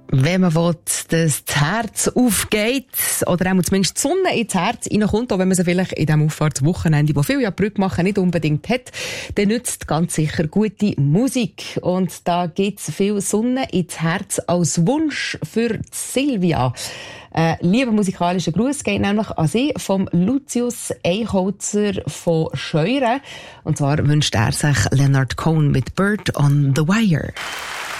Wenn man will, dass das Herz aufgeht, oder auch zumindest die Sonne ins Herz reinkommt, auch wenn man sie vielleicht in diesem Auffahrtswochenende, wo viele ja Brücke machen, nicht unbedingt hat, dann nützt ganz sicher gute Musik. Und da gibt's viel Sonne ins Herz als Wunsch für Silvia. Lieber musikalischer Gruß geht nämlich an Sie vom Lucius Eichholzer von Scheuren. Und zwar wünscht er sich Leonard Cohen mit Bird on the Wire.